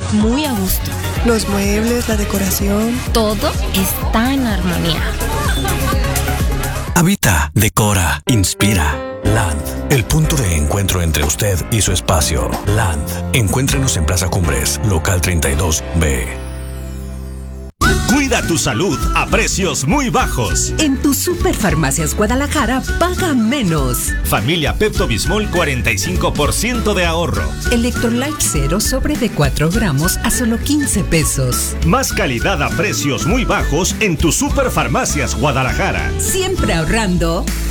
muy a gusto. Los muebles, la decoración. Todo está en armonía. Habita, decora, inspira. Land, el punto de encuentro entre usted y su espacio. Land. Encuéntrenos en Plaza Cumbres, local 32B. Cuida tu salud a precios muy bajos. En tu Superfarmacias Guadalajara paga menos. Familia Pepto-Bismol 45% de ahorro. Electrolyte Zero sobre de 4 gramos a solo 15 pesos. Más calidad a precios muy bajos en tu Superfarmacias Guadalajara. Siempre ahorrando.